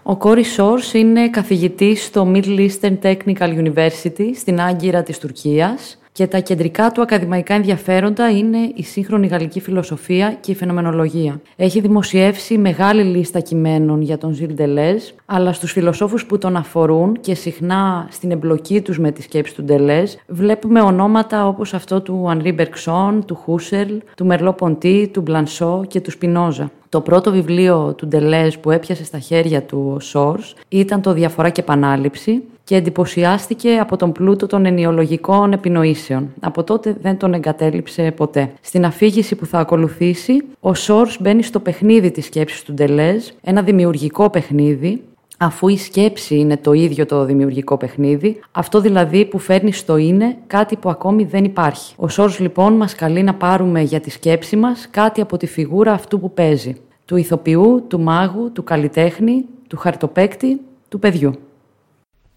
Ο Κόρι Σόρς είναι καθηγητής στο Middle Eastern Technical University στην Άγκυρα της Τουρκίας και τα κεντρικά του ακαδημαϊκά ενδιαφέροντα είναι η σύγχρονη γαλλική φιλοσοφία και η φαινομενολογία. Έχει δημοσιεύσει μεγάλη λίστα κειμένων για τον Ζιλ Ντελέζ, αλλά στους φιλοσόφους που τον αφορούν και συχνά στην εμπλοκή τους με τη σκέψη του Ντελέζ, βλέπουμε ονόματα όπως αυτό του Ανρί Μπεργκσόν, του Χούσερλ, του Μερλό Ποντί, του Μπλανσό και του Σπινόζα. Το πρώτο βιβλίο του Ντελέζ που έπιασε στα χέρια του ο Σόρς ήταν το «Διαφορά και επανάληψη» και εντυπωσιάστηκε από τον πλούτο των ενιολογικών επινοήσεων. Από τότε δεν τον εγκατέλειψε ποτέ. Στην αφήγηση που θα ακολουθήσει, ο Σόρς μπαίνει στο παιχνίδι της σκέψης του Ντελέζ, ένα δημιουργικό παιχνίδι, αφού η σκέψη είναι το ίδιο το δημιουργικό παιχνίδι, αυτό δηλαδή που φέρνει στο είναι κάτι που ακόμη δεν υπάρχει. Ο Σόρς λοιπόν μας καλεί να πάρουμε για τη σκέψη μας κάτι από τη φιγούρα αυτού που παίζει. Του ηθοποιού, του μάγου, του καλλιτέχνη, του χαρτοπαίκτη, του παιδιού.